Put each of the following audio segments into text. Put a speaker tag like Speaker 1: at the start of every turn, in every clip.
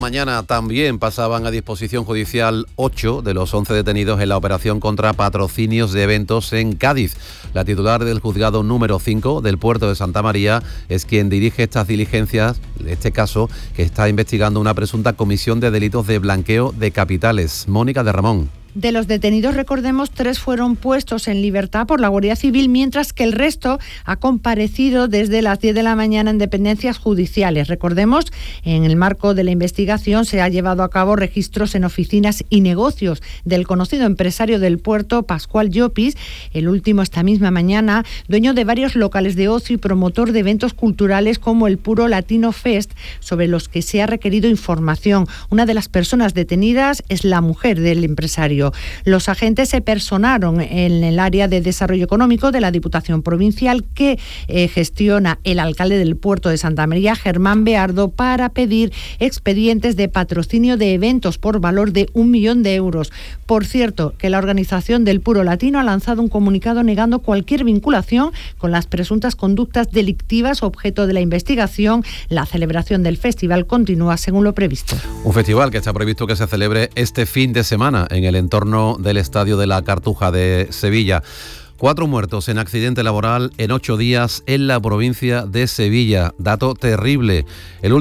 Speaker 1: Mañana también pasaban a disposición judicial 8 de los 11 detenidos en la operación contra patrocinios de eventos en Cádiz. La titular del juzgado número 5 del puerto de Santa María es quien dirige estas diligencias, en este caso que está investigando una presunta comisión de delitos de blanqueo de capitales. Mónica de Ramón.
Speaker 2: De los detenidos, recordemos, 3 fueron puestos en libertad por la Guardia Civil, mientras que el resto ha comparecido desde las 10 de la mañana en dependencias judiciales. Recordemos, en el marco de la investigación se ha llevado a cabo registros en oficinas y negocios del conocido empresario del puerto, Pascual Llopis, el último esta misma mañana, dueño de varios locales de ocio y promotor de eventos culturales como el Puro Latino Fest, sobre los que se ha requerido información. Una de las personas detenidas es la mujer del empresario. Los agentes se personaron en el área de desarrollo económico de la Diputación Provincial que gestiona el alcalde del puerto de Santa María, Germán Beardo, para pedir expedientes de patrocinio de eventos por valor de 1 millón de euros. Por cierto, que la organización del Puro Latino ha lanzado un comunicado negando cualquier vinculación con las presuntas conductas delictivas objeto de la investigación. La celebración del festival continúa según lo previsto.
Speaker 1: Un festival que está previsto que se celebre este fin de semana en el entorno del Estadio de la Cartuja de Sevilla. 4 muertos en accidente laboral en 8 días en la provincia de Sevilla. Dato terrible. La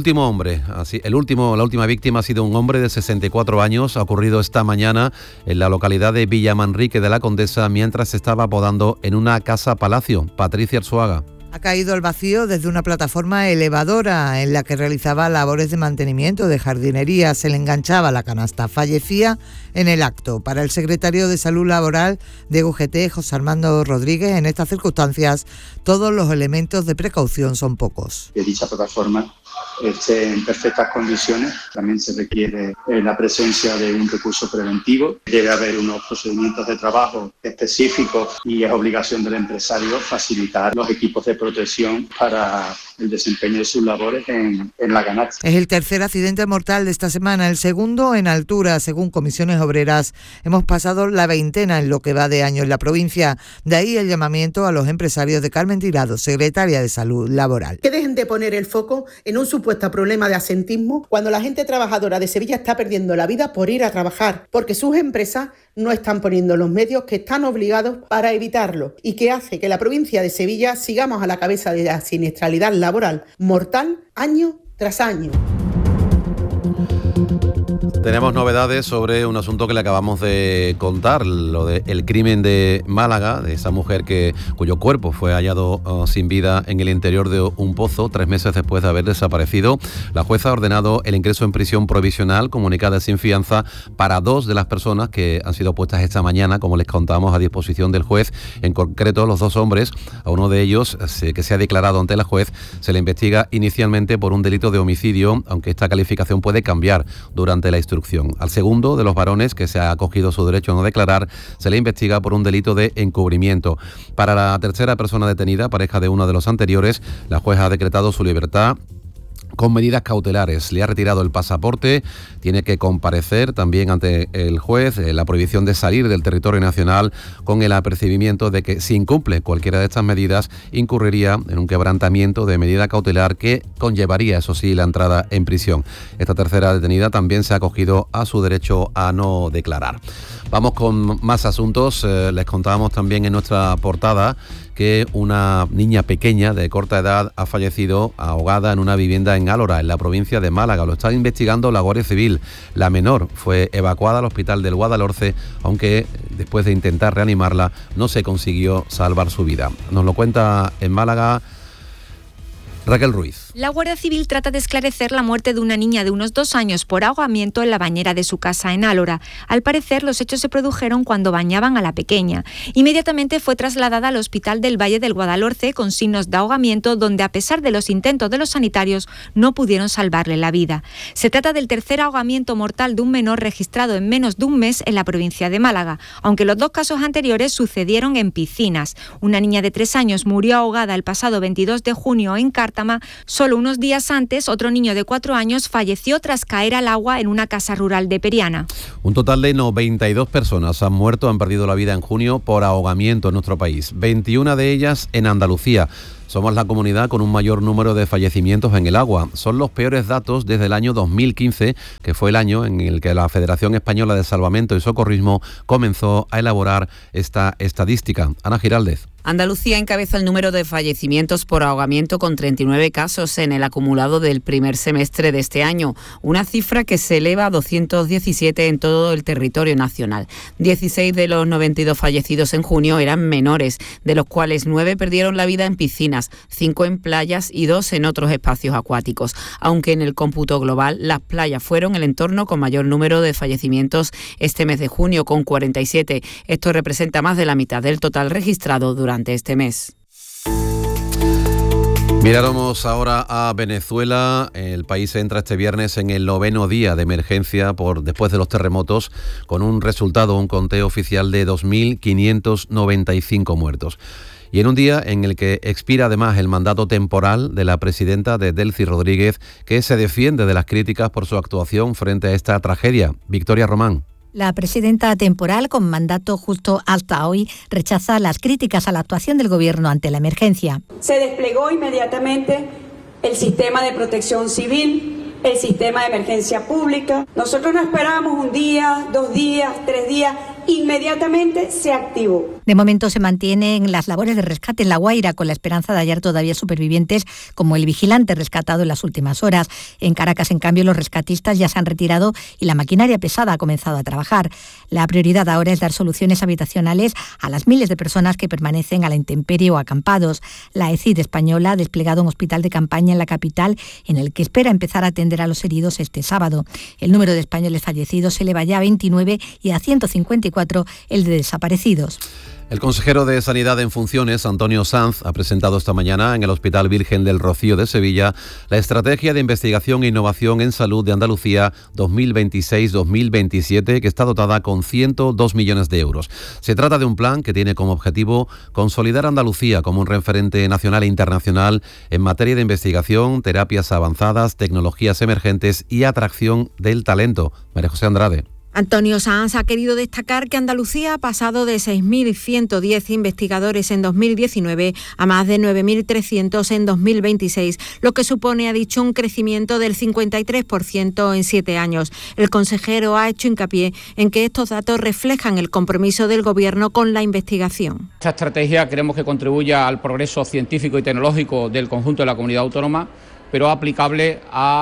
Speaker 1: última víctima ha sido un hombre de 64 años. Ha ocurrido esta mañana en la localidad de Villamanrique de la Condesa mientras se estaba podando en una casa palacio. Patricia Arzuaga.
Speaker 3: Ha caído al vacío desde una plataforma elevadora en la que realizaba labores de mantenimiento de jardinería. Se le enganchaba la canasta. Fallecía en el acto. Para el secretario de Salud Laboral de UGT, José Armando Rodríguez, en estas circunstancias todos los elementos de precaución son pocos.
Speaker 4: Que dicha plataforma esté en perfectas condiciones. También se requiere la presencia de un recurso preventivo. Debe haber unos procedimientos de trabajo específicos y es obligación del empresario facilitar los equipos de protección para el desempeño de sus labores en la canasta.
Speaker 3: Es el tercer accidente mortal de esta semana, el segundo en altura, según Comisiones Obreras. Hemos pasado la 20 en lo que va de año en la provincia. De ahí el llamamiento a los empresarios de Carmen Tirado, secretaria de Salud Laboral.
Speaker 5: Que dejen de poner el foco en un supuesto problema de absentismo cuando la gente trabajadora de Sevilla está perdiendo la vida por ir a trabajar, porque sus empresas no están poniendo los medios que están obligados para evitarlo y que hace que la provincia de Sevilla sigamos a la cabeza de la siniestralidad laboral mortal año tras año.
Speaker 1: Tenemos novedades sobre un asunto que le acabamos de contar, lo del crimen de Málaga, de esa mujer cuyo cuerpo fue hallado sin vida en el interior de un pozo 3 meses después de haber desaparecido. La jueza ha ordenado el ingreso en prisión provisional comunicada sin fianza para 2 de las personas que han sido puestas esta mañana, como les contamos, a disposición del juez. En concreto, los 2 hombres, a uno de ellos, que se ha declarado ante la juez, se le investiga inicialmente por un delito de homicidio, aunque esta calificación puede cambiar durante la instrucción. Al segundo de los varones, que se ha acogido su derecho a no declarar, se le investiga por un delito de encubrimiento. Para la tercera persona detenida, pareja de uno de los anteriores, la jueza ha decretado su libertad con medidas cautelares. Le ha retirado el pasaporte, tiene que comparecer también ante el juez, la prohibición de salir del territorio nacional, con el apercibimiento de que si incumple cualquiera de estas medidas incurriría en un quebrantamiento de medida cautelar que conllevaría, eso sí, la entrada en prisión. Esta tercera detenida también se ha acogido a su derecho a no declarar. Vamos con más asuntos. Les contábamos también en nuestra portada que una niña pequeña de corta edad ha fallecido ahogada en una vivienda en Álora, en la provincia de Málaga. Lo está investigando la Guardia Civil. La menor fue evacuada al hospital del Guadalhorce, aunque después de intentar reanimarla no se consiguió salvar su vida. Nos lo cuenta en Málaga Raquel Ruiz.
Speaker 6: La Guardia Civil trata de esclarecer la muerte de una niña de unos 2 años por ahogamiento en la bañera de su casa en Álora. Al parecer, los hechos se produjeron cuando bañaban a la pequeña. Inmediatamente fue trasladada al Hospital del Valle del Guadalhorce con signos de ahogamiento, donde a pesar de los intentos de los sanitarios no pudieron salvarle la vida. Se trata del tercer ahogamiento mortal de un menor registrado en menos de un mes en la provincia de Málaga, aunque los 2 casos anteriores sucedieron en piscinas. Una niña de 3 años murió ahogada el pasado 22 de junio en Carta, Lezama. Solo unos días antes, otro niño de 4 años falleció tras caer al agua en una casa rural de Periana.
Speaker 1: Un total de 92 personas han perdido la vida en junio por ahogamiento en nuestro país, 21 de ellas en Andalucía. Somos la comunidad con un mayor número de fallecimientos en el agua. Son los peores datos desde el año 2015, que fue el año en el que la Federación Española de Salvamento y Socorrismo comenzó a elaborar esta estadística. Ana Giraldez.
Speaker 7: Andalucía encabeza el número de fallecimientos por ahogamiento con 39 casos en el acumulado del primer semestre de este año, una cifra que se eleva a 217 en todo el territorio nacional. 16 de los 92 fallecidos en junio eran menores, de los cuales 9 perdieron la vida en piscinas, 5 en playas y 2 en otros espacios acuáticos. Aunque en el cómputo global, las playas fueron el entorno con mayor número de fallecimientos este mes de junio, con 47. Esto representa más de la mitad del total registrado durante este mes.
Speaker 1: Miráramos ahora a Venezuela. El país entra este viernes en el 9º día de emergencia después de los terremotos, con un conteo oficial de 2.595 muertos. Y en un día en el que expira además el mandato temporal de la presidenta de Delcy Rodríguez, que se defiende de las críticas por su actuación frente a esta tragedia. Victoria Román.
Speaker 8: La presidenta temporal, con mandato justo hasta hoy, rechaza las críticas a la actuación del Gobierno ante la emergencia.
Speaker 9: Se desplegó inmediatamente el sistema de protección civil, el sistema de emergencia pública. Nosotros no esperábamos un día, 2 días, 3 días, inmediatamente se activó.
Speaker 8: De momento se mantienen las labores de rescate en La Guaira, con la esperanza de hallar todavía supervivientes como el vigilante rescatado en las últimas horas. En Caracas, en cambio, los rescatistas ya se han retirado y la maquinaria pesada ha comenzado a trabajar. La prioridad ahora es dar soluciones habitacionales a las miles de personas que permanecen a la intemperie o acampados. La ECID española ha desplegado un hospital de campaña en la capital, en el que espera empezar a atender a los heridos este sábado. El número de españoles fallecidos se eleva ya a 29 y a 154 el de desaparecidos.
Speaker 1: El consejero de Sanidad en funciones, Antonio Sanz, ha presentado esta mañana en el Hospital Virgen del Rocío de Sevilla la Estrategia de Investigación e Innovación en Salud de Andalucía 2026-2027, que está dotada con 102 millones de euros. Se trata de un plan que tiene como objetivo consolidar Andalucía como un referente nacional e internacional en materia de investigación, terapias avanzadas, tecnologías emergentes y atracción del talento. María José Andrade.
Speaker 10: Antonio Sanz ha querido destacar que Andalucía ha pasado de 6.110 investigadores en 2019 a más de 9.300 en 2026, lo que supone, ha dicho, un crecimiento del 53% en 7 años. El consejero ha hecho hincapié en que estos datos reflejan el compromiso del Gobierno con la investigación.
Speaker 11: Esta estrategia queremos que contribuya al progreso científico y tecnológico del conjunto de la comunidad autónoma, pero aplicable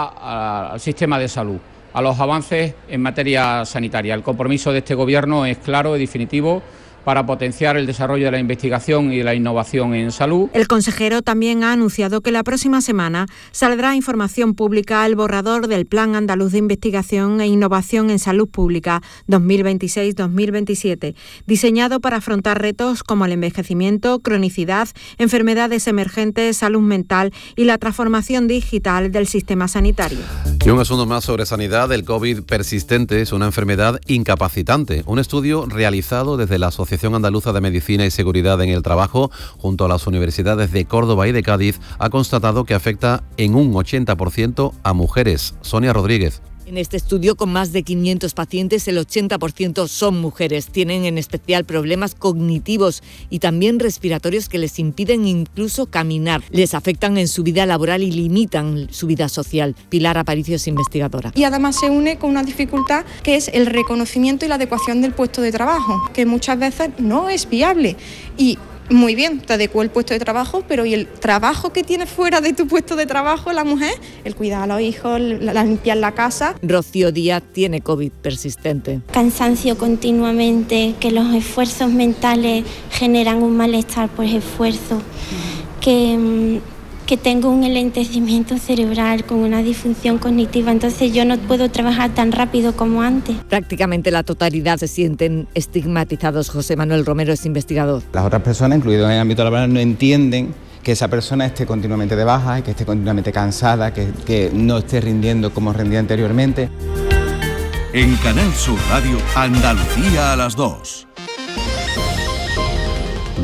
Speaker 11: al sistema de salud, a los avances en materia sanitaria. El compromiso de este Gobierno es claro y definitivo para potenciar el desarrollo de la investigación y de la innovación en salud.
Speaker 10: El consejero también ha anunciado que la próxima semana saldrá información pública el borrador del Plan Andaluz de Investigación e Innovación en Salud Pública 2026-2027, diseñado para afrontar retos como el envejecimiento, cronicidad, enfermedades emergentes, salud mental y la transformación digital del sistema sanitario.
Speaker 1: Y un asunto más sobre sanidad. El COVID persistente es una enfermedad incapacitante. Un estudio realizado desde la Asociación Andaluza de Medicina y Seguridad en el Trabajo, junto a las universidades de Córdoba y de Cádiz, ha constatado que afecta en un 80% a mujeres. Sonia Rodríguez.
Speaker 12: En este estudio, con más de 500 pacientes, el 80% son mujeres. Tienen en especial problemas cognitivos y también respiratorios que les impiden incluso caminar. Les afectan en su vida laboral y limitan su vida social. Pilar Aparicio es investigadora.
Speaker 13: Y además se une con una dificultad que es el reconocimiento y la adecuación del puesto de trabajo, que muchas veces no es viable. Y muy bien, te adecuó el puesto de trabajo, pero ¿y el trabajo que tienes fuera de tu puesto de trabajo la mujer? El cuidar a los hijos, limpiar la casa.
Speaker 12: Rocío Díaz tiene COVID persistente.
Speaker 14: Cansancio continuamente, que los esfuerzos mentales generan un malestar por esfuerzo, que tengo un enlentecimiento cerebral con una disfunción cognitiva, entonces yo no puedo trabajar tan rápido como antes.
Speaker 12: Prácticamente la totalidad se sienten estigmatizados. José Manuel Romero es investigador.
Speaker 15: Las otras personas, incluidos en el ámbito laboral, no entienden que esa persona esté continuamente de baja, que esté continuamente cansada, que no esté rindiendo como rendía anteriormente.
Speaker 16: En Canal Sur Radio, Andalucía a las 2.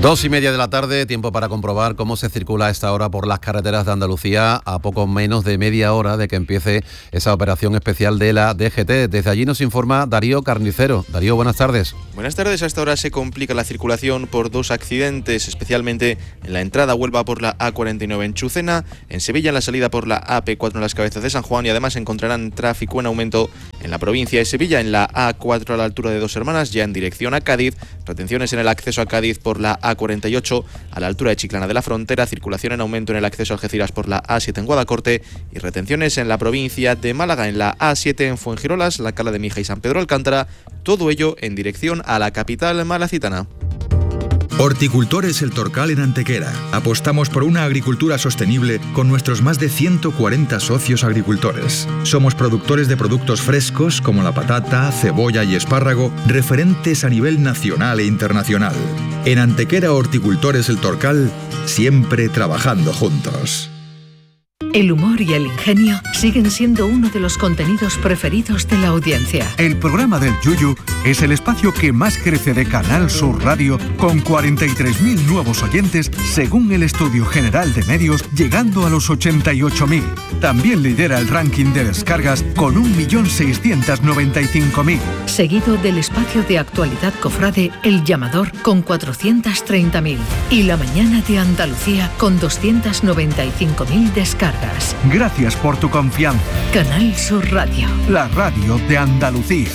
Speaker 1: 2:30 de la tarde, tiempo para comprobar cómo se circula a esta hora por las carreteras de Andalucía, a poco menos de media hora de que empiece esa operación especial de la DGT. Desde allí nos informa Darío Carnicero. Darío, buenas tardes.
Speaker 16: Buenas tardes. A esta hora se complica la circulación por dos accidentes, especialmente en la entrada a Huelva por la A49 en Chucena, en Sevilla en la salida por la AP4 en las Cabezas de San Juan, y además encontrarán tráfico en aumento en la provincia de Sevilla, en la A4 a la altura de Dos Hermanas, ya en dirección a Cádiz, retenciones en el acceso a Cádiz por la A48 a la altura de Chiclana de la Frontera, circulación en aumento en el acceso a Algeciras por la A7 en Guadacorte y retenciones en la provincia de Málaga, en la A7 en Fuengirolas, la Cala de Mija y San Pedro Alcántara, todo ello en dirección a la capital malacitana.
Speaker 17: Horticultores El Torcal en Antequera. Apostamos por una agricultura sostenible con nuestros más de 140 socios agricultores. Somos productores de productos frescos como la patata, cebolla y espárrago, referentes a nivel nacional e internacional. En Antequera Horticultores El Torcal, siempre trabajando juntos.
Speaker 18: El humor y el ingenio siguen siendo uno de los contenidos preferidos de la audiencia.
Speaker 19: El programa del Yuyu es el espacio que más crece de Canal Sur Radio, con 43.000 nuevos oyentes según el Estudio General de Medios, llegando a los 88.000. También lidera el ranking de descargas con 1.695.000.
Speaker 18: Seguido del espacio de actualidad cofrade El Llamador con 430.000. Y La Mañana de Andalucía con 295.000 descargas.
Speaker 19: Gracias por tu confianza.
Speaker 18: Canal Sur Radio.
Speaker 19: La radio de Andalucía.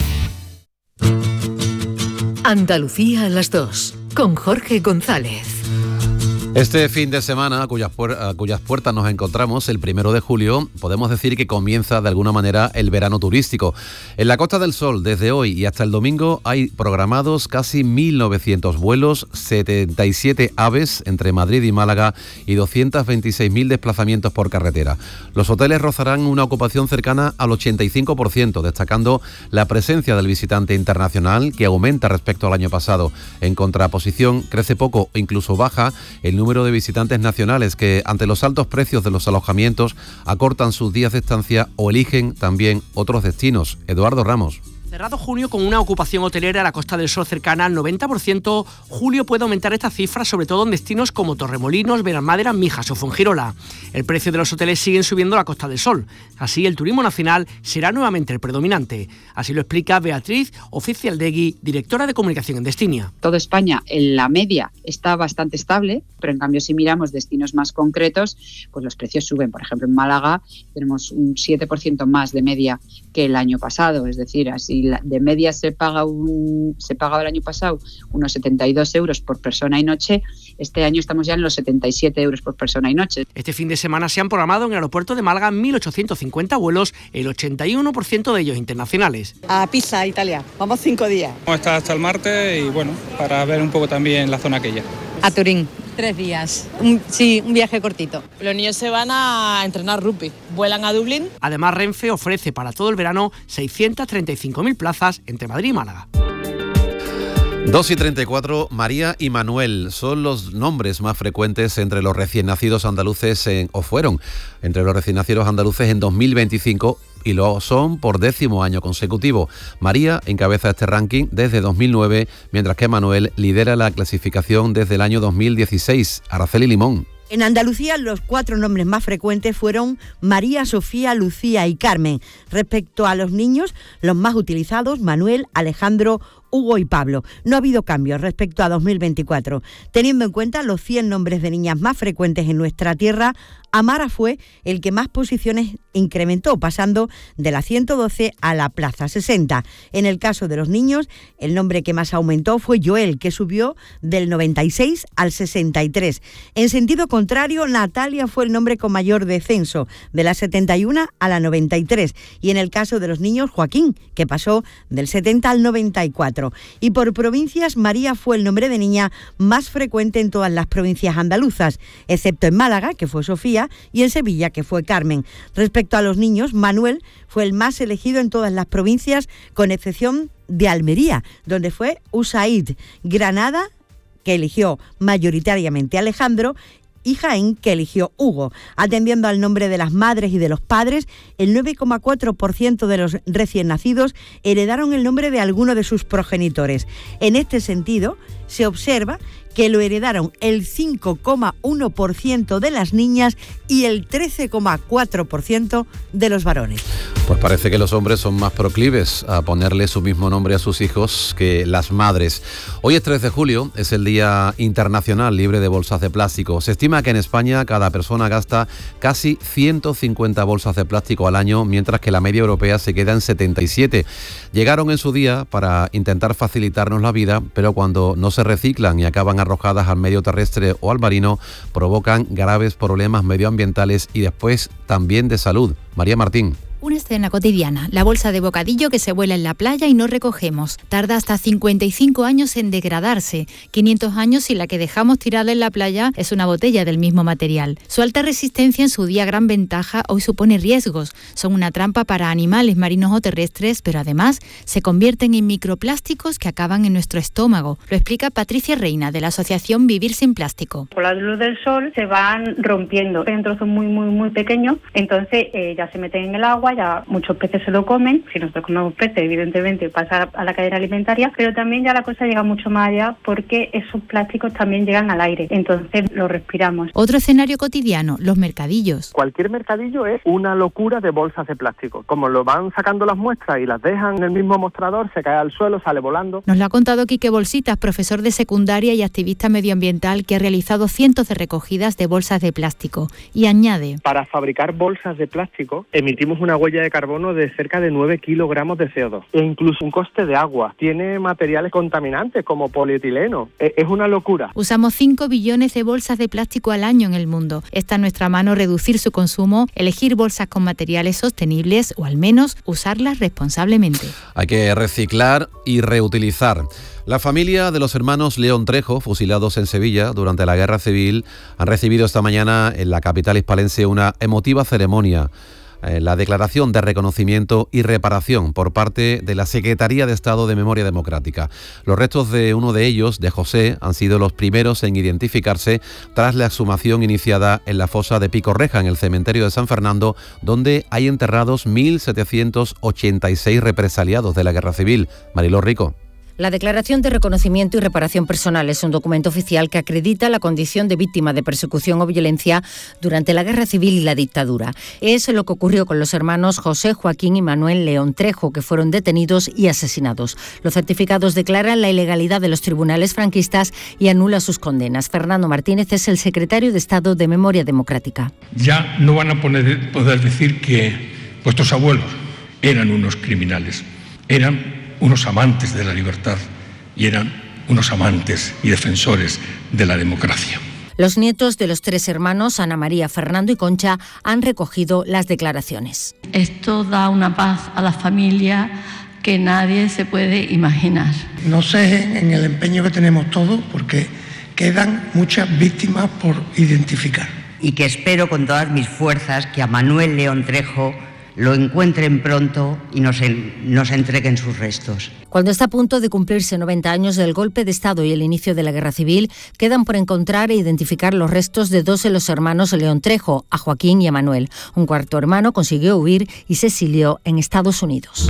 Speaker 18: Andalucía a las 2, con Jorge González.
Speaker 1: Este fin de semana, a cuyas puertas nos encontramos, el 1 de julio, podemos decir que comienza de alguna manera el verano turístico. En la Costa del Sol, desde hoy y hasta el domingo, hay programados casi 1.900 vuelos, 77 AVEs entre Madrid y Málaga y 226.000 desplazamientos por carretera. Los hoteles rozarán una ocupación cercana al 85%, destacando la presencia del visitante internacional, que aumenta respecto al año pasado. En contraposición, crece poco o incluso baja el número de visitantes nacionales que, ante los altos precios de los alojamientos, acortan sus días de estancia o eligen también otros destinos. Eduardo Ramos.
Speaker 20: Cerrado junio con una ocupación hotelera a la Costa del Sol cercana al 90%, julio puede aumentar esta cifra, sobre todo en destinos como Torremolinos, Benalmádena, Mijas o Fuengirola. El precio de los hoteles siguen subiendo a la Costa del Sol. Así, el turismo nacional será nuevamente el predominante. Así lo explica Beatriz Oficialdegui, directora de comunicación en Destinia.
Speaker 21: Toda España, en la media, está bastante estable, pero en cambio si miramos destinos más concretos, pues los precios suben. Por ejemplo, en Málaga tenemos un 7% más de media que el año pasado, es decir, así de media se pagaba el año pasado unos 72 euros por persona y noche. Este año estamos ya en los 77 euros por persona y noche.
Speaker 20: Este fin de semana se han programado en el aeropuerto de Málaga 1.850 vuelos, el 81% de ellos internacionales.
Speaker 22: A Pisa, Italia. Vamos 5 días.
Speaker 23: Vamos a estar hasta el martes y bueno, para ver un poco también la zona aquella.
Speaker 24: A Turín. 3 días. Un viaje cortito.
Speaker 25: Los niños se van a entrenar rugby. Vuelan a Dublín.
Speaker 20: Además, Renfe ofrece para todo el verano 635.000 plazas entre Madrid y Málaga.
Speaker 1: 2:34, María y Manuel son los nombres más frecuentes entre los recién nacidos andaluces fueron entre los recién nacidos andaluces en 2025 y lo son por 10º año consecutivo. María encabeza este ranking desde 2009, mientras que Manuel lidera la clasificación desde el año 2016. Araceli Limón.
Speaker 26: En Andalucía, los 4 nombres más frecuentes fueron María, Sofía, Lucía y Carmen. Respecto a los niños, los más utilizados, Manuel, Alejandro, Hugo y Pablo. No ha habido cambios respecto a 2024. Teniendo en cuenta los 100 nombres de niñas más frecuentes en nuestra tierra, Amara fue el que más posiciones incrementó, pasando de la 112 a la plaza 60. En el caso de los niños, el nombre que más aumentó fue Joel, que subió del 96 al 63. En sentido contrario, Natalia fue el nombre con mayor descenso, de la 71 a la 93. Y en el caso de los niños, Joaquín, que pasó del 70 al 94. Y por provincias, María fue el nombre de niña más frecuente en todas las provincias andaluzas, excepto en Málaga, que fue Sofía, y en Sevilla, que fue Carmen. Respecto a los niños, Manuel fue el más elegido en todas las provincias, con excepción de Almería, donde fue Usaid, Granada, que eligió mayoritariamente Alejandro, y Jaén, que eligió Hugo. Atendiendo al nombre de las madres y de los padres, el 9,4% de los recién nacidos heredaron el nombre de alguno de sus progenitores. En este sentido, se observa que lo heredaron el 5,1% de las niñas y el 13,4% de los varones.
Speaker 1: Pues parece que los hombres son más proclives a ponerle su mismo nombre a sus hijos que las madres. Hoy es 3 de julio, es el Día Internacional Libre de Bolsas de Plástico. Se estima que en España cada persona gasta casi 150 bolsas de plástico al año, mientras que la media europea se queda en 77. Llegaron en su día para intentar facilitarnos la vida, pero cuando no se reciclan y acaban arrojadas al medio terrestre o al marino, provocan graves problemas medioambientales y después también de salud. María Martín.
Speaker 2: Una escena cotidiana, la bolsa de bocadillo que se vuela en la playa y no recogemos. Tarda hasta 55 años en degradarse, 500 años si la que dejamos tirada en la playa es una botella del mismo material. Su alta resistencia, en su día gran ventaja, hoy supone riesgos. Son una trampa para animales marinos o terrestres, pero además se convierten en microplásticos que acaban en nuestro estómago. Lo explica Patricia Reina, de la asociación Vivir sin Plástico.
Speaker 3: Con la luz del sol se van rompiendo en trozos muy pequeños, entonces ya se meten en el agua, ya muchos peces se lo comen. Si nosotros comemos peces, evidentemente pasa a la cadena alimentaria, pero también ya la cosa llega mucho más allá porque esos plásticos también llegan al aire, entonces los respiramos.
Speaker 2: Otro escenario cotidiano, los mercadillos.
Speaker 4: Cualquier mercadillo es una locura de bolsas de plástico. Como lo van sacando las muestras y las dejan en el mismo mostrador, se cae al suelo, sale volando.
Speaker 2: Nos lo ha contado Quique Bolsitas, profesor de secundaria y activista medioambiental que ha realizado cientos de recogidas de bolsas de plástico. Y añade:
Speaker 4: para fabricar bolsas de plástico emitimos una huella de carbono de cerca de 9 kilogramos de CO2 e incluso un coste de agua. Tiene materiales contaminantes como polietileno. Es una locura.
Speaker 2: Usamos 5 billones de bolsas de plástico al año en el mundo. Está en nuestra mano reducir su consumo, elegir bolsas con materiales sostenibles o al menos usarlas responsablemente.
Speaker 1: Hay que reciclar y reutilizar. La familia de los hermanos León Trejo, fusilados en Sevilla durante la Guerra Civil, han recibido esta mañana en la capital hispalense una emotiva ceremonia. La declaración de reconocimiento y reparación por parte de la Secretaría de Estado de Memoria Democrática. Los restos de uno de ellos, de José, han sido los primeros en identificarse tras la exhumación iniciada en la fosa de Picorreja, en el cementerio de San Fernando, donde hay enterrados 1.786 represaliados de la Guerra Civil. Mariló Rico.
Speaker 5: La Declaración de Reconocimiento y Reparación Personal es un documento oficial que acredita la condición de víctima de persecución o violencia durante la Guerra Civil y la dictadura. Es lo que ocurrió con los hermanos José, Joaquín y Manuel León Trejo, que fueron detenidos y asesinados. Los certificados declaran la ilegalidad de los tribunales franquistas y anulan sus condenas. Fernando Martínez es el secretario de Estado de Memoria Democrática.
Speaker 6: Ya no van a poder decir que vuestros abuelos eran unos criminales, eran unos amantes de la libertad y eran unos amantes y defensores de la democracia.
Speaker 5: Los nietos de los tres hermanos, Ana María, Fernando y Concha, han recogido las declaraciones.
Speaker 7: Esto da una paz a la familia que nadie se puede imaginar.
Speaker 27: No sé en el empeño que tenemos todos porque quedan muchas víctimas por identificar.
Speaker 28: Y que espero con todas mis fuerzas que a Manuel León Trejo lo encuentren pronto y nos entreguen sus restos.
Speaker 5: Cuando está a punto de cumplirse 90 años del golpe de Estado y el inicio de la Guerra Civil, quedan por encontrar e identificar los restos de dos de los hermanos León Trejo, a Joaquín y a Manuel. Un cuarto hermano consiguió huir y se exilió en Estados Unidos.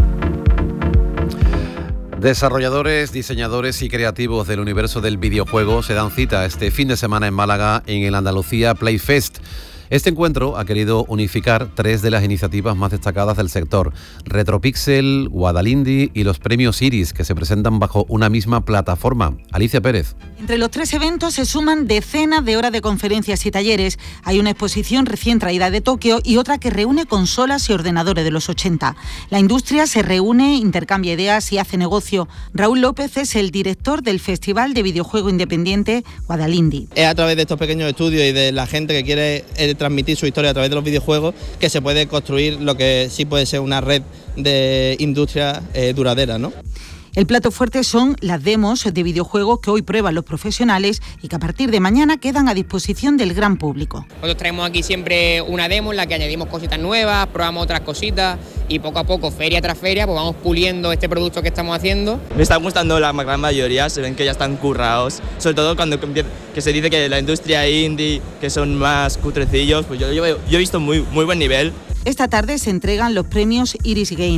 Speaker 1: Desarrolladores, diseñadores y creativos del universo del videojuego se dan cita este fin de semana en Málaga en el Andalucía Playfest. Este encuentro ha querido unificar tres de las iniciativas más destacadas del sector: Retropixel, Guadalindi y los premios Iris, que se presentan bajo una misma plataforma. Alicia Pérez.
Speaker 29: Entre los tres eventos se suman decenas de horas de conferencias y talleres. Hay una exposición recién traída de Tokio y otra que reúne consolas y ordenadores de los 80. La industria se reúne, intercambia ideas y hace negocio. Raúl López es el director del Festival de Videojuego Independiente Guadalindi.
Speaker 30: Es a través de estos pequeños estudios y de la gente que quiere transmitir su historia a través de los videojuegos que se puede construir lo que sí puede ser una red de industria duradera, ¿no?
Speaker 29: El plato fuerte son las demos de videojuegos que hoy prueban los profesionales y que a partir de mañana quedan a disposición del gran público.
Speaker 31: Nosotros traemos aquí siempre una demo en la que añadimos cositas nuevas, probamos otras cositas y poco a poco, feria tras feria, pues vamos puliendo este producto que estamos haciendo.
Speaker 32: Me están gustando la gran mayoría, se ven que ya están currados, sobre todo cuando que se dice que la industria indie, que son más cutrecillos, pues yo he visto muy buen nivel.
Speaker 29: Esta tarde se entregan los premios Iris Game.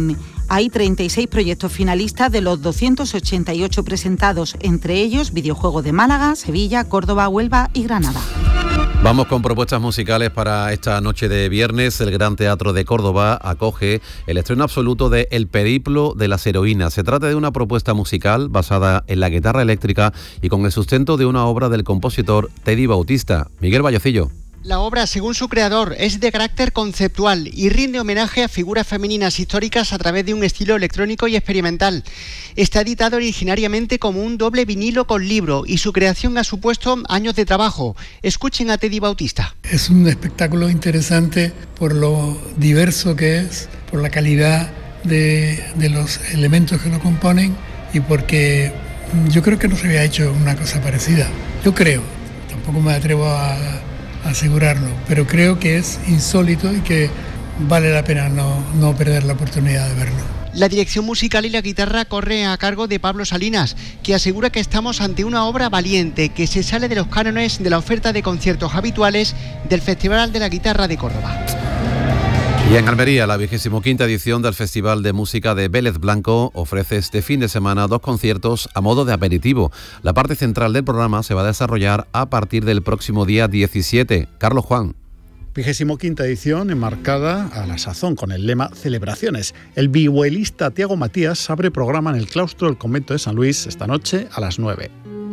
Speaker 29: Hay 36 proyectos finalistas de los 288 presentados, entre ellos videojuegos de Málaga, Sevilla, Córdoba, Huelva y Granada.
Speaker 1: Vamos con propuestas musicales para esta noche de viernes. El Gran Teatro de Córdoba acoge el estreno absoluto de El Periplo de las Heroínas. Se trata de una propuesta musical basada en la guitarra eléctrica y con el sustento de una obra del compositor Teddy Bautista. Miguel Vallocillo.
Speaker 8: La obra, según su creador, es de carácter conceptual y rinde homenaje a figuras femeninas históricas a través de un estilo electrónico y experimental. Está editado originariamente como un doble vinilo con libro y su creación ha supuesto años de trabajo. Escuchen a Teddy Bautista.
Speaker 27: Es un espectáculo interesante por lo diverso que es, por la calidad de los elementos que lo componen y porque yo creo que no se había hecho una cosa parecida. Yo creo, tampoco me atrevo a asegurarlo, pero creo que es insólito y que vale la pena no perder la oportunidad de verlo.
Speaker 8: La dirección musical y la guitarra corre a cargo de Pablo Salinas, que asegura que estamos ante una obra valiente que se sale de los cánones de la oferta de conciertos habituales del Festival de la Guitarra de Córdoba.
Speaker 1: Y en Almería, la 25ª edición del Festival de Música de Vélez Blanco ofrece este fin de semana 2 conciertos a modo de aperitivo. La parte central del programa se va a desarrollar a partir del próximo día 17. Carlos Juan.
Speaker 9: 25ª edición enmarcada a la sazón con el lema Celebraciones. El vihuelista Tiago Matías abre programa en el claustro del convento de San Luis esta noche a las 9.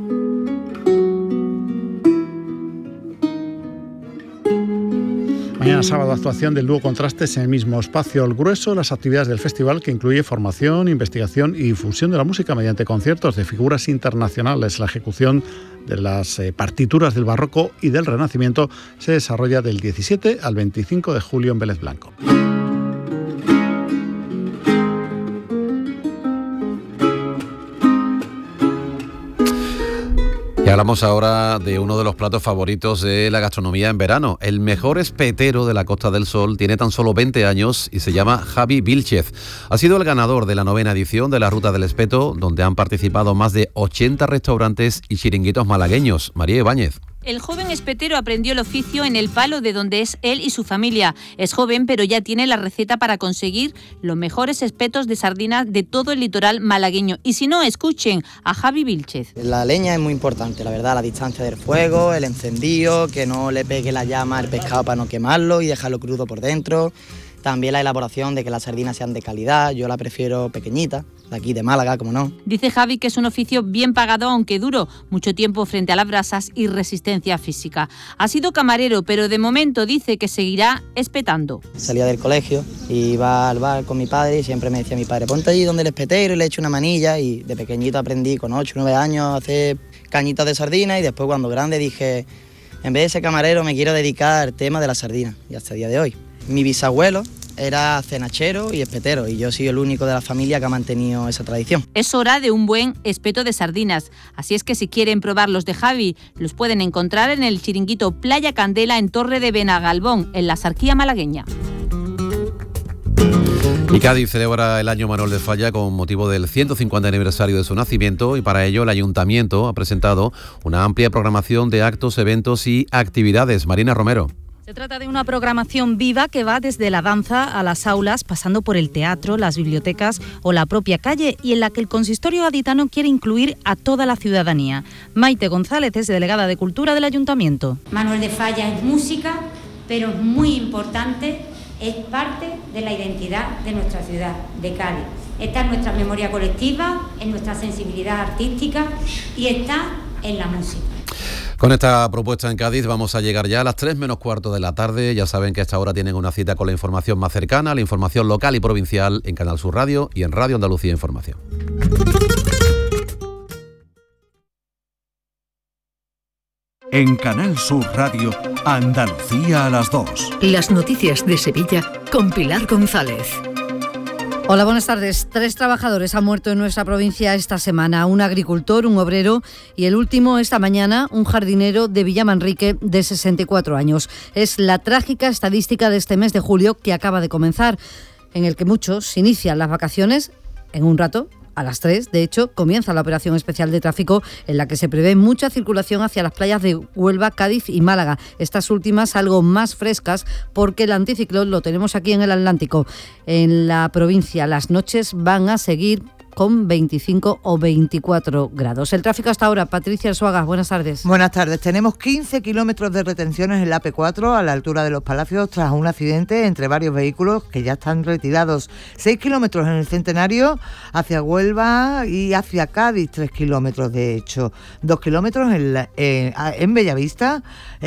Speaker 9: Mañana sábado, actuación del dúo Contrastes en el mismo espacio. El grueso de las actividades del festival, que incluye formación, investigación y difusión de la música mediante conciertos de figuras internacionales. La ejecución de las partituras del barroco y del renacimiento se desarrolla del 17 al 25 de julio en Vélez Blanco.
Speaker 1: Y hablamos ahora de uno de los platos favoritos de la gastronomía en verano. El mejor espetero de la Costa del Sol tiene tan solo 20 años y se llama Javi Vilchez. Ha sido el ganador de la 9ª edición de la Ruta del Espeto, donde han participado más de 80 restaurantes y chiringuitos malagueños. María Ibáñez.
Speaker 10: El joven espetero aprendió el oficio en El Palo, de donde es él y su familia. Es joven, pero ya tiene la receta para conseguir los mejores espetos de sardinas de todo el litoral malagueño. Y si no, escuchen a Javi Vilchez.
Speaker 11: La leña es muy importante, la verdad, la distancia del fuego, el encendido, que no le pegue la llama al pescado para no quemarlo y dejarlo crudo por dentro. También la elaboración de que las sardinas sean de calidad, yo la prefiero pequeñita, de aquí de Málaga, como no.
Speaker 10: Dice Javi que es un oficio bien pagado, aunque duro, mucho tiempo frente a las brasas y resistencia física. Ha sido camarero, pero de momento dice que seguirá espetando.
Speaker 11: Salía del colegio, iba al bar con mi padre y siempre me decía mi padre, ponte allí donde el espetero y le echo una manilla, y de pequeñito aprendí con 8 o 9 años a hacer cañitas de sardina, y después cuando grande dije, en vez de ser camarero me quiero dedicar al tema de la sardina, y hasta el día de hoy. Mi bisabuelo era cenachero y espetero y yo soy el único de la familia que ha mantenido esa tradición.
Speaker 10: Es hora de un buen espeto de sardinas, así es que si quieren probar los de Javi, los pueden encontrar en el chiringuito Playa Candela en Torre de Benagalbón, en la Sarquía malagueña.
Speaker 1: Y Cádiz celebra el año Manuel de Falla con motivo del 150 aniversario de su nacimiento, y para ello el Ayuntamiento ha presentado una amplia programación de actos, eventos y actividades. Marina Romero.
Speaker 12: Se trata de una programación viva que va desde la danza a las aulas, pasando por el teatro, las bibliotecas o la propia calle, y en la que el consistorio gaditano quiere incluir a toda la ciudadanía. Maite González es delegada de Cultura del Ayuntamiento.
Speaker 13: Manuel de Falla es música, pero es muy importante, es parte de la identidad de nuestra ciudad, de Cádiz. Está en nuestra memoria colectiva, en nuestra sensibilidad artística y está en la música.
Speaker 1: Con esta propuesta en Cádiz vamos a llegar ya a las 3 menos cuarto de la tarde. Ya saben que a esta hora tienen una cita con la información más cercana, la información local y provincial en Canal Sur Radio y en Radio Andalucía Información.
Speaker 14: En Canal Sur Radio, Andalucía a las 2.
Speaker 15: Las noticias de Sevilla con Pilar González.
Speaker 16: Hola, buenas tardes. 3 trabajadores han muerto en nuestra provincia esta semana. Un agricultor, un obrero y el último esta mañana, un jardinero de Villamanrique de 64 años. Es la trágica estadística de este mes de julio que acaba de comenzar, en el que muchos inician las vacaciones en un rato A las 3, de hecho, comienza la operación especial de tráfico en la que se prevé mucha circulación hacia las playas de Huelva, Cádiz y Málaga. Estas últimas algo más frescas porque el anticiclón lo tenemos aquí en el Atlántico. En la provincia las noches van a seguir con 25 o 24 grados. El tráfico hasta ahora, Patricia Arzuaga, buenas tardes.
Speaker 3: Buenas tardes. Tenemos 15 kilómetros de retenciones en la AP4 a la altura de Los Palacios tras un accidente entre varios vehículos que ya están retirados. 6 kilómetros en el Centenario hacia Huelva y hacia Cádiz, 3 kilómetros de hecho. 2 kilómetros en Bellavista,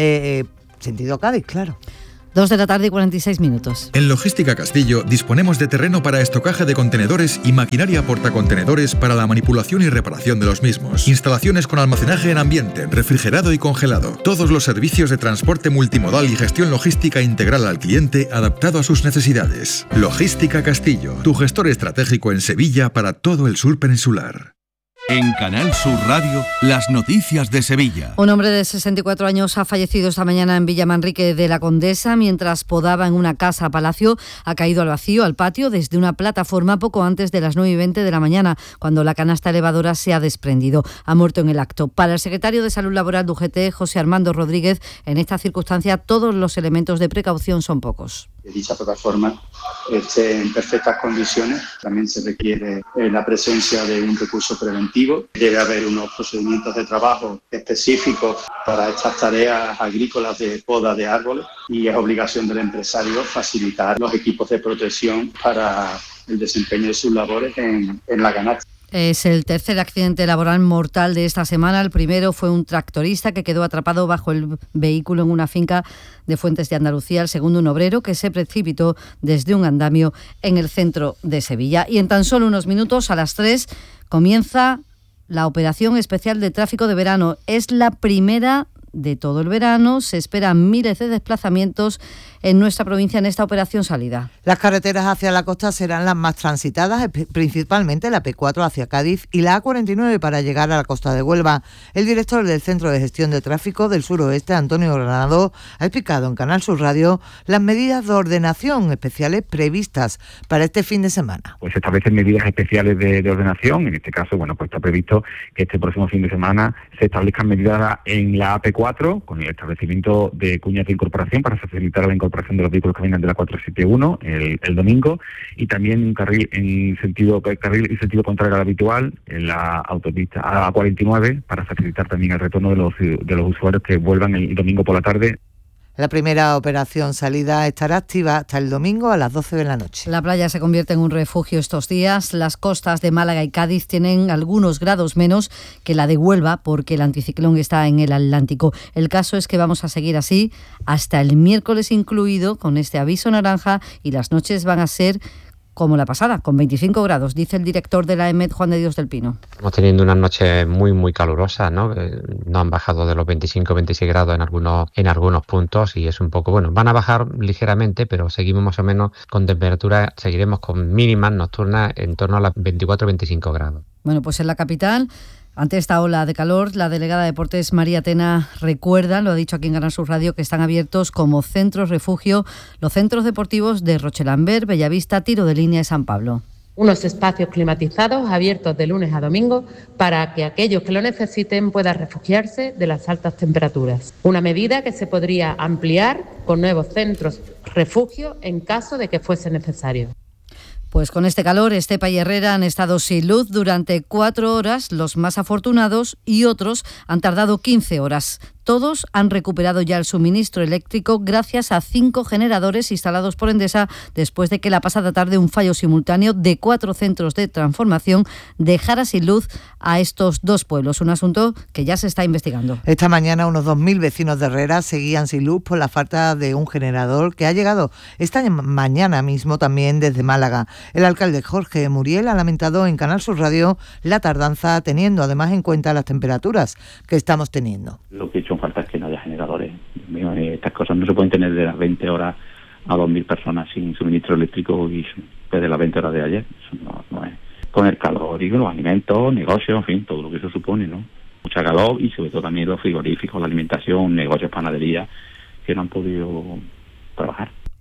Speaker 3: sentido Cádiz, claro.
Speaker 16: 2 de la tarde y 46 minutos.
Speaker 4: En Logística Castillo disponemos de terreno para estocaje de contenedores y maquinaria portacontenedores para la manipulación y reparación de los mismos. Instalaciones con almacenaje en ambiente, refrigerado y congelado. Todos los servicios de transporte multimodal y gestión logística integral al cliente adaptado a sus necesidades. Logística Castillo, tu gestor estratégico en Sevilla para todo el sur peninsular.
Speaker 14: En Canal Sur Radio, las noticias de Sevilla.
Speaker 16: Un hombre de 64 años ha fallecido esta mañana en Villamanrique de la Condesa mientras podaba en una casa palacio. Ha caído al vacío, al patio, desde una plataforma poco antes de las 9:20 de la mañana, cuando la canasta elevadora se ha desprendido. Ha muerto en el acto. Para el secretario de Salud Laboral de UGT, José Armando Rodríguez, en esta circunstancia todos los elementos de precaución son pocos.
Speaker 17: Dicha plataforma esté en perfectas condiciones. También se requiere la presencia de un recurso preventivo. Debe haber unos procedimientos de trabajo específicos para estas tareas agrícolas de poda de árboles y es obligación del empresario facilitar los equipos de protección para el desempeño de sus labores en la canasta.
Speaker 16: Es el tercer accidente laboral mortal de esta semana. El primero fue un tractorista que quedó atrapado bajo el vehículo en una finca de Fuentes de Andalucía. El segundo, un obrero que se precipitó desde un andamio en el centro de Sevilla. Y en tan solo unos minutos, a las 3, comienza la operación especial de tráfico de verano. Es la primera de todo el verano. Se esperan miles de desplazamientos en nuestra provincia en esta operación salida.
Speaker 3: Las carreteras hacia la costa serán las más transitadas, principalmente la P4 hacia Cádiz y la A49 para llegar a la costa de Huelva. El director del Centro de Gestión de Tráfico del Suroeste, Antonio Granado, ha explicado en Canal Sur Radio las medidas de ordenación especiales previstas para este fin de semana.
Speaker 18: Pues establecen medidas especiales de ordenación. En este caso, pues está previsto que este próximo fin de semana se establezcan medidas en la AP4 con el establecimiento de cuñas de incorporación para facilitar la incorporación de los vehículos que vienen de la 471 el domingo, y también un carril en sentido contrario al habitual en la autopista A49 para facilitar también el retorno de los usuarios que vuelvan el domingo por la tarde.
Speaker 3: La primera operación salida estará activa hasta el domingo a las 12 de la noche.
Speaker 16: La playa se convierte en un refugio estos días. Las costas de Málaga y Cádiz tienen algunos grados menos que la de Huelva porque el anticiclón está en el Atlántico. El caso es que vamos a seguir así hasta el miércoles incluido, con este aviso naranja, y las noches van a ser como la pasada, con 25 grados, dice el director de la EMET, Juan de Dios del Pino.
Speaker 19: Estamos teniendo unas noches muy calurosas, ¿no? No han bajado de los 25-26 grados en algunos puntos y es un poco, van a bajar ligeramente, pero seguimos más o menos con temperaturas, seguiremos con mínimas nocturnas en torno a las 24-25 grados.
Speaker 16: Bueno, pues en la capital, ante esta ola de calor, la delegada de Deportes María Tena recuerda, lo ha dicho aquí en Canal Sur Radio, que están abiertos como centros refugio los centros deportivos de Rochelambert, Bellavista, Tiro de Línea y San Pablo.
Speaker 20: Unos espacios climatizados abiertos de lunes a domingo para que aquellos que lo necesiten puedan refugiarse de las altas temperaturas. Una medida que se podría ampliar con nuevos centros refugio en caso de que fuese necesario.
Speaker 16: Pues con este calor, Estepa y Herrera han estado sin luz durante 4 horas, los más afortunados, y otros han tardado 15 horas. Todos han recuperado ya el suministro eléctrico gracias a 5 generadores instalados por Endesa después de que la pasada tarde un fallo simultáneo de 4 centros de transformación dejara sin luz a estos 2 pueblos, un asunto que ya se está investigando.
Speaker 3: Esta mañana unos 2.000 vecinos de Herrera seguían sin luz por la falta de un generador que ha llegado esta mañana mismo también desde Málaga. El alcalde Jorge Muriel ha lamentado en Canal Sur Radio la tardanza, teniendo además en cuenta las temperaturas que estamos teniendo.
Speaker 21: Lo que he hecho falta es que no haya generadores. Estas cosas no se pueden tener de las 20 horas a 2.000 personas sin suministro eléctrico y desde las 20 horas de ayer. Eso no es. Con el calor y con los alimentos, negocios, en fin, todo lo que eso supone, ¿no? Mucha calor y sobre todo también los frigoríficos, la alimentación, negocios, panadería, que no han podido trabajar.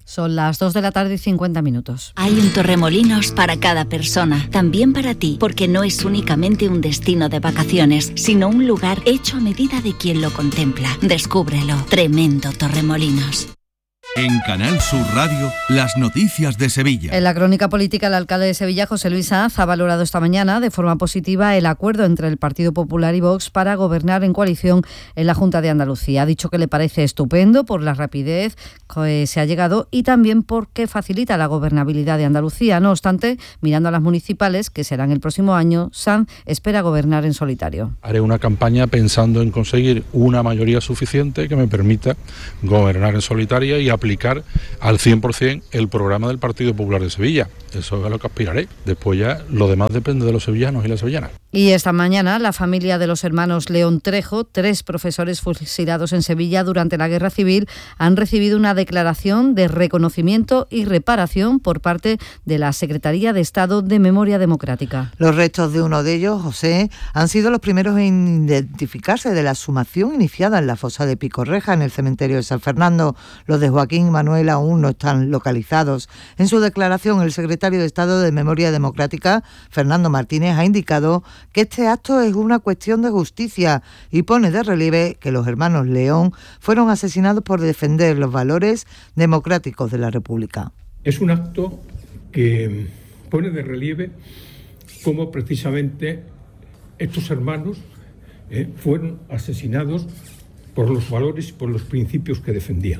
Speaker 16: Son las 2 de la tarde y 50 minutos.
Speaker 2: Hay un Torremolinos para cada persona, también para ti, porque no es únicamente un destino de vacaciones, sino un lugar hecho a medida de quien lo contempla. Descúbrelo. Tremendo Torremolinos.
Speaker 14: En Canal Sur Radio, las noticias de Sevilla.
Speaker 16: En la crónica política, el alcalde de Sevilla, José Luis Sanz, ha valorado esta mañana de forma positiva el acuerdo entre el Partido Popular y Vox para gobernar en coalición en la Junta de Andalucía. Ha dicho que le parece estupendo por la rapidez que se ha llegado y también porque facilita la gobernabilidad de Andalucía. No obstante, mirando a las municipales, que serán el próximo año, Sanz espera gobernar en solitario.
Speaker 5: Haré una campaña pensando en conseguir una mayoría suficiente que me permita gobernar en solitario y aplicar al 100% el programa del Partido Popular de Sevilla. Eso es a lo que aspiraré. Después ya lo demás depende de los sevillanos y las sevillanas.
Speaker 16: Y esta mañana la familia de los hermanos León Trejo, 3 profesores fusilados en Sevilla durante la Guerra Civil, han recibido una declaración de reconocimiento y reparación por parte de la Secretaría de Estado de Memoria Democrática.
Speaker 3: Los restos de uno de ellos, José, han sido los primeros en identificarse de la exhumación iniciada en la fosa de Picorreja, en el cementerio de San Fernando. Los de Joaquín y Manuel aún no están localizados. En su declaración, el secretario de Estado de Memoria Democrática, Fernando Martínez, ha indicado que este acto es una cuestión de justicia y pone de relieve que los hermanos León fueron asesinados por defender los valores democráticos de la República.
Speaker 6: Es un acto que pone de relieve cómo precisamente estos hermanos fueron asesinados por los valores y por los principios que defendían.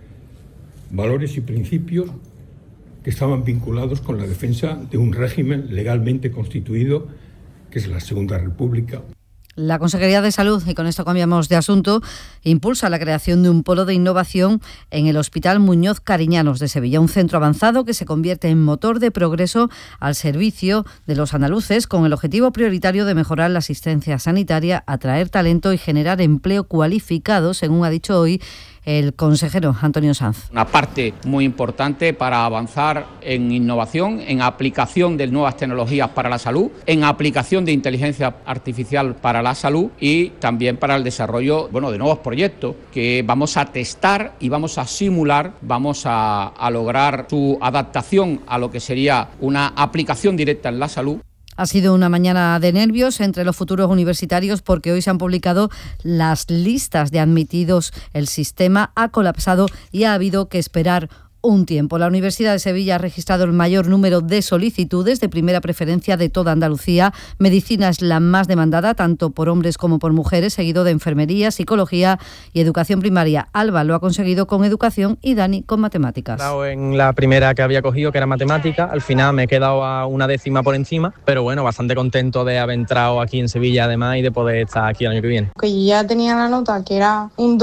Speaker 6: Valores y principios que estaban vinculados con la defensa de un régimen legalmente constituido, que es la Segunda República.
Speaker 16: La Consejería de Salud, y con esto cambiamos de asunto, impulsa la creación de un polo de innovación en el Hospital Muñoz Cariñanos de Sevilla, un centro avanzado que se convierte en motor de progreso al servicio de los andaluces, con el objetivo prioritario de mejorar la asistencia sanitaria, atraer talento y generar empleo cualificado, según ha dicho hoy el consejero Antonio Sanz.
Speaker 7: Una parte muy importante para avanzar en innovación, en aplicación de nuevas tecnologías para la salud, en aplicación de inteligencia artificial para la salud y también para el desarrollo de nuevos proyectos que vamos a testar y vamos a simular, vamos a lograr su adaptación a lo que sería una aplicación directa en la salud.
Speaker 16: Ha sido una mañana de nervios entre los futuros universitarios porque hoy se han publicado las listas de admitidos. El sistema ha colapsado y ha habido que esperar un tiempo. La Universidad de Sevilla ha registrado el mayor número de solicitudes de primera preferencia de toda Andalucía. Medicina es la más demandada, tanto por hombres como por mujeres, seguido de enfermería, psicología y educación primaria. Alba lo ha conseguido con educación y Dani con matemáticas.
Speaker 22: En la primera que había cogido, que era matemática, al final me he quedado a una décima por encima, pero bueno, bastante contento de haber entrado aquí en Sevilla además y de poder estar aquí el año que viene.
Speaker 23: Que yo ya tenía la nota, que era un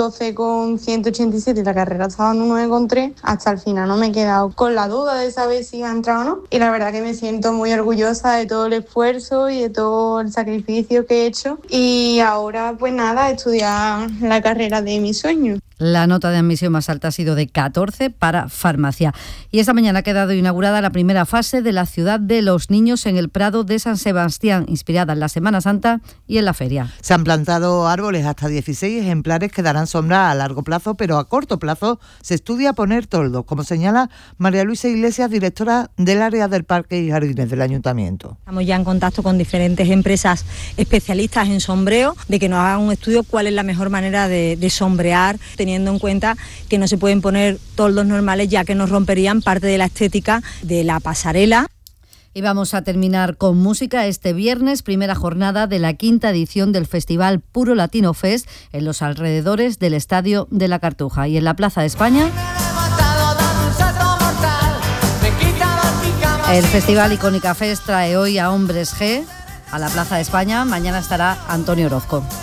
Speaker 23: 12,187 y la carrera estaba en un 9,3, hasta el final no me he quedado con la duda de saber si iba a entrar o no. Y la verdad que me siento muy orgullosa de todo el esfuerzo y de todo el sacrificio que he hecho. Y ahora, pues nada, estudiar la carrera de mis sueños.
Speaker 16: La nota de admisión más alta ha sido de 14 para farmacia. Y esta mañana ha quedado inaugurada la primera fase de la Ciudad de los Niños en el Prado de San Sebastián, inspirada en la Semana Santa y en la feria.
Speaker 3: Se han plantado árboles, hasta 16 ejemplares que darán sombra a largo plazo, pero a corto plazo se estudia poner toldos, como señala María Luisa Iglesias, directora del área del Parque y Jardines del Ayuntamiento.
Speaker 24: Estamos ya en contacto con diferentes empresas especialistas en sombreo, de que nos hagan un estudio cuál es la mejor manera de sombrear, teniendo en cuenta que no se pueden poner toldos normales, ya que nos romperían parte de la estética de la pasarela.
Speaker 16: Y vamos a terminar con música. Este viernes, primera jornada de la 5ª edición del Festival Puro Latino Fest en los alrededores del Estadio de la Cartuja. Y en la Plaza de España, el Festival Icónica Fest trae hoy a Hombres G a la Plaza de España. Mañana estará Antonio Orozco.